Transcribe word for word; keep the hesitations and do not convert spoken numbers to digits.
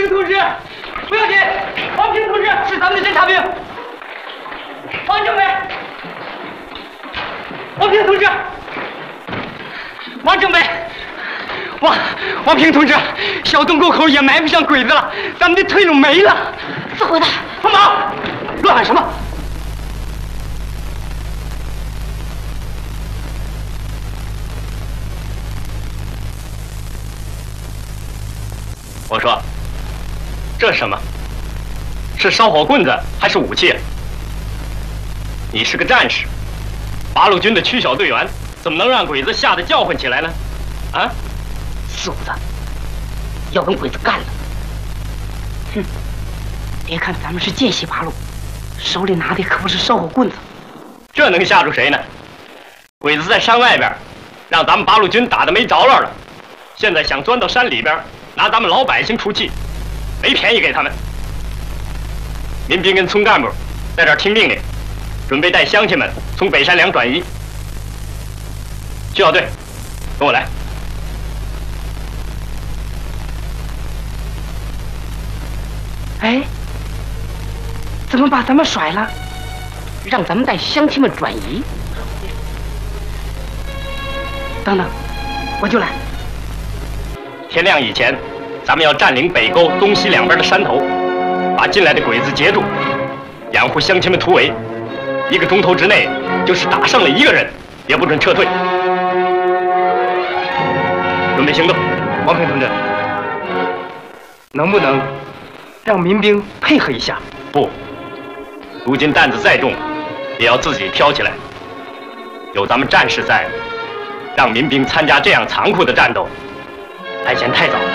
平同志，不要紧，王平同志是咱们的侦察兵。王政委，王平同志，王政委，王王平同志，小洞沟口也埋不上鬼子了，咱们的退路没了。 死混蛋！ 放马！乱喊什么？我说，这是什么？是烧火棍子还是武器？你是个战士，八路军的区小队员，怎么能让鬼子吓得叫唤起来呢？啊！ 四五子要跟鬼子干了！哼！别看咱们是见习八路，手里拿的可不是烧火棍子。 这能吓住谁呢？鬼子在山外边，让咱们八路军打得没着落了，现在想钻到山里边。拿咱们老百姓出气，没便宜给他们。民兵跟村干部在这儿听命令，准备带乡亲们从北山梁转移。区小队，跟我来。 哎，怎么把咱们甩了？让咱们带乡亲们转移？等等，我就来。 天亮以前，咱们要占领北沟东西两边的山头，把进来的鬼子截住，掩护乡亲们突围。一个钟头之内，就是打胜了一个人，也不准撤退。准备行动。王平同志，能不能让民兵配合一下？不，如今担子再重，也要自己挑起来。有咱们战士在，让民兵参加这样残酷的战斗，还嫌太早。